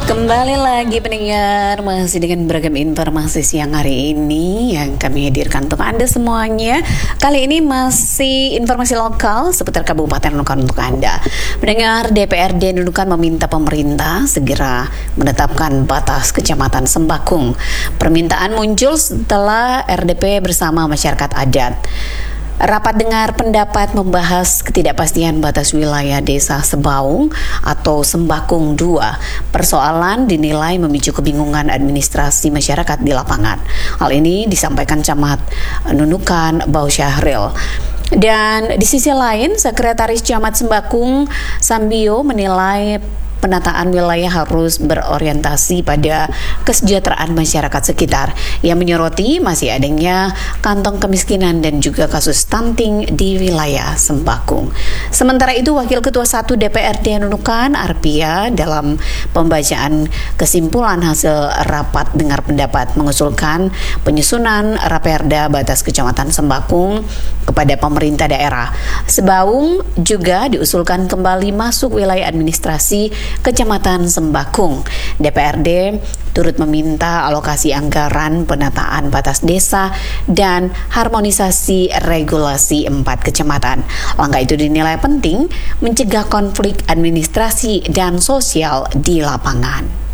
Kembali lagi pendengar, masih dengan beragam informasi siang hari ini yang kami hadirkan untuk Anda semuanya. Kali ini masih informasi lokal seputar Kabupaten Nunukan untuk Anda. Pendengar, DPRD Nunukan meminta pemerintah segera menetapkan batas Kecamatan Sembakung. Permintaan muncul setelah RDP bersama masyarakat adat. Rapat dengar pendapat membahas ketidakpastian batas wilayah Desa Sebaung atau Sembakung 2. Persoalan dinilai memicu kebingungan administrasi masyarakat di lapangan. Hal ini disampaikan Camat Nunukan Bau Syahril. Dan di sisi lain, Sekretaris Camat Sembakung Sambio menilai penataan wilayah harus berorientasi pada kesejahteraan masyarakat sekitar. Yang menyoroti masih adanya kantong kemiskinan dan juga kasus stunting di wilayah Sembakung. Sementara itu, Wakil Ketua 1 DPRD Nunukan Arpia dalam pembacaan kesimpulan hasil rapat dengar pendapat mengusulkan penyusunan Raperda batas Kecamatan Sembakung kepada pemerintah daerah. Sebaung juga diusulkan kembali masuk wilayah administrasi Kecamatan Sembakung. DPRD turut meminta alokasi anggaran penataan batas desa dan harmonisasi regulasi 4 kecamatan. Langkah itu dinilai penting mencegah konflik administrasi dan sosial di lapangan.